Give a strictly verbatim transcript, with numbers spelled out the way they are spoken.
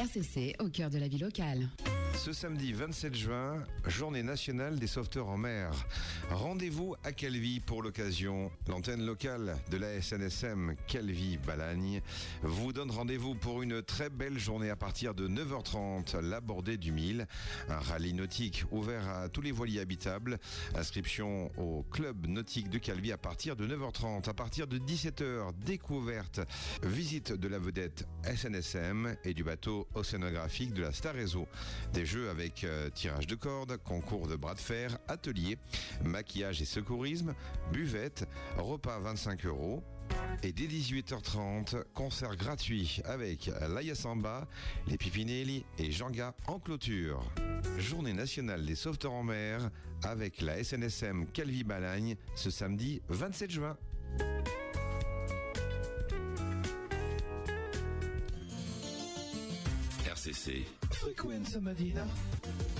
R C C, au cœur de la vie locale. Ce samedi vingt-sept juin, journée nationale des sauveteurs en mer. Rendez-vous à Calvi pour l'occasion. L'antenne locale de la S N S M Calvi-Balagne vous donne rendez-vous pour une très belle journée à partir de neuf heures trente, la bordée du Mille. Un rallye nautique ouvert à tous les voiliers habitables. Inscription au club nautique de Calvi à partir de neuf heures trente. À partir de dix-sept heures, découverte, visite de la vedette S N S M et du bateau océanographique de la Star Réseau. Des jeux avec euh, tirage de cordes, concours de bras de fer, atelier, maquillage et secourisme, buvette, repas vingt-cinq euros. Et dès dix-huit heures trente, concert gratuit avec Laïa Samba, les Pipinelli et Janga en clôture. Journée nationale des sauveteurs en mer avec la S N S M Calvi-Balagne ce samedi vingt-sept juin. R C C. Frequenza Madina.